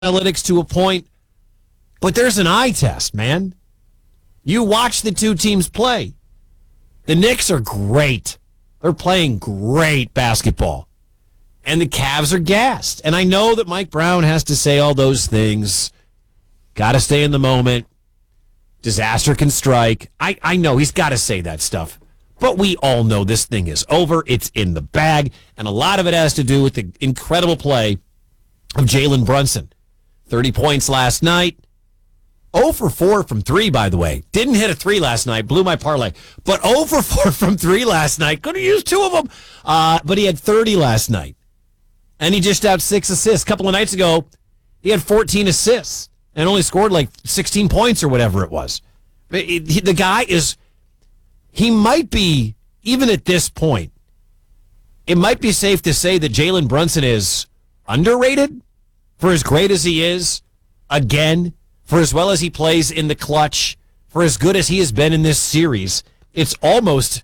analytics to a point, but there's an eye test, man. You watch the two teams play. The Knicks are great. They're playing great basketball. And the Cavs are gassed. And I know that Mike Brown has to say all those things. Got to stay in the moment. Disaster can strike. I know he's got to say that stuff. But we all know this thing is over. It's in the bag. And a lot of it has to do with the incredible play of Jalen Brunson. 30 points last night. 0 for 4 from 3, by the way. Didn't hit a 3 last night. Blew my parlay. But 0 for 4 from 3 last night. Could have used 2 of them. But he had 30 last night. And he dished out 6 assists. A couple of nights ago, he had 14 assists and only scored like 16 points or whatever it was. The guy is, he might be, even at this point, it might be safe to say that Jalen Brunson is underrated for as great as he is, again, for as well as he plays in the clutch, for as good as he has been in this series. It's almost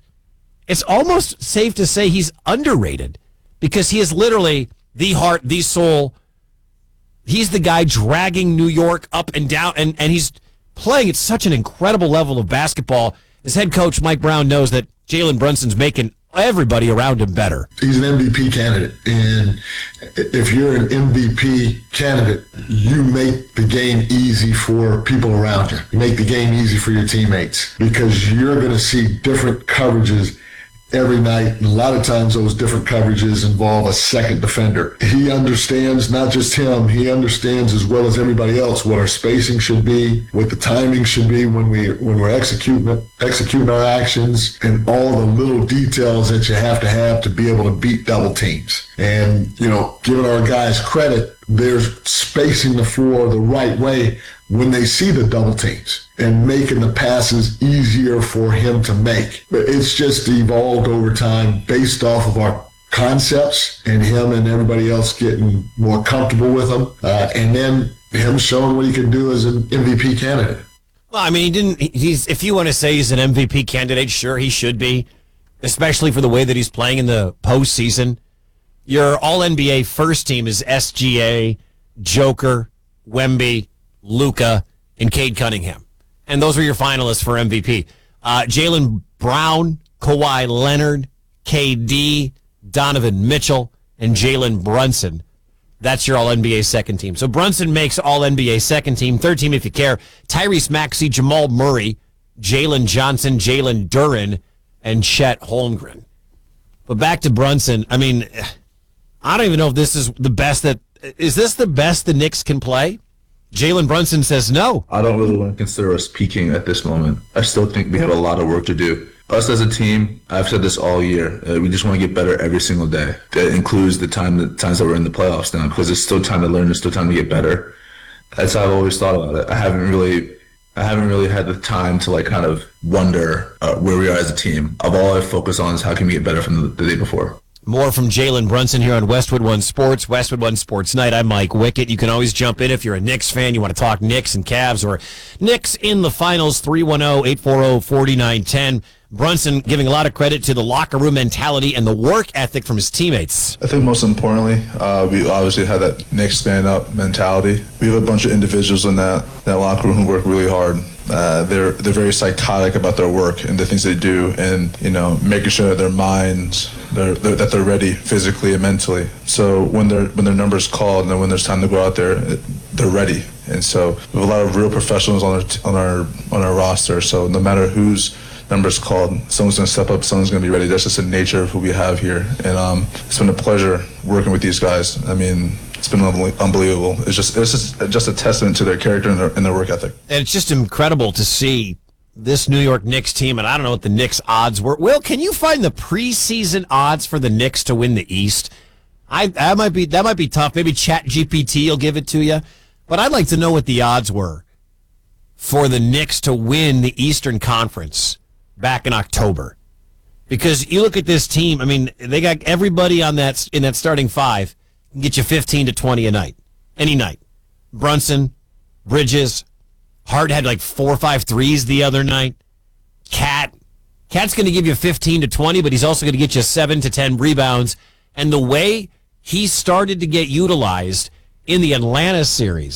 safe to say he's underrated because he is literally the heart, the soul. He's the guy dragging New York up and down, and he's playing at such an incredible level of basketball. His head coach, Mike Brown, knows that Jalen Brunson's making everybody around him better. He's an MVP candidate, and if you're an MVP candidate, you make the game easy for people around you. You make the game easy for your teammates because you're going to see different coverages every night, and a lot of times those different coverages involve a second defender. He understands, not just him, he understands as well as everybody else what our spacing should be, what the timing should be when we're executing our actions, and all the little details that you have to be able to beat double teams. And, giving our guys credit, they're spacing the floor the right way when they see the double teams and making the passes easier for him to make. But it's just evolved over time based off of our concepts and him and everybody else getting more comfortable with them. And then him showing what he can do as an MVP candidate. Well, I mean, if you want to say he's an MVP candidate, sure, he should be, especially for the way that he's playing in the postseason. Your All-NBA first team is SGA, Joker, Wemby, Luka, and Cade Cunningham. And those are your finalists for MVP. Jaylen Brown, Kawhi Leonard, KD, Donovan Mitchell, and Jalen Brunson. That's your All-NBA second team. So Brunson makes All-NBA second team. Third team, if you care, Tyrese Maxey, Jamal Murray, Jalen Johnson, Jalen Duren, and Chet Holmgren. But back to Brunson, I mean, I don't even know if this is the best is this the best the Knicks can play? Jalen Brunson says no. I don't really want to consider us peaking at this moment. I still think we have a lot of work to do. Us as a team, I've said this all year, we just want to get better every single day. That includes the times that we're in the playoffs now, because it's still time to learn, it's still time to get better. That's how I've always thought about it. I haven't really had the time to kind of wonder where we are as a team. All I focus on is how can we get better from the day before. More from Jalen Brunson here on Westwood One Sports, Westwood One Sports Night. I'm Mike Wickett. You can always jump in if you're a Knicks fan. You want to talk Knicks and Cavs or Knicks in the finals, 310-840-4910. Brunson giving a lot of credit to the locker room mentality and the work ethic from his teammates. I think most importantly, we obviously have that Knicks stand-up mentality. We have a bunch of individuals in that locker room who work really hard. They're very psychotic about their work and the things they do, and making sure that their minds that they're ready physically and mentally. So when their number's called and then when there's time to go out there, they're ready. And so we have a lot of real professionals on our roster. So no matter whose number's called, someone's going to step up, someone's going to be ready. That's just the nature of who we have here. And it's been a pleasure working with these guys. I mean, it's been unbelievable. It's just a testament to their character and their work ethic. And it's just incredible to see this New York Knicks team, and I don't know what the Knicks odds were. Will, can you find the preseason odds for the Knicks to win the East? That might be tough. Maybe ChatGPT will give it to you. But I'd like to know what the odds were for the Knicks to win the Eastern Conference back in October. Because you look at this team, I mean, they got everybody in that starting five can get you 15 to 20 a night, any night. Brunson, Bridges, Hart had like 4 or 5 threes the other night. Cat's going to give you 15 to 20, but he's also going to get you 7 to 10 rebounds. And the way he started to get utilized in the Atlanta series.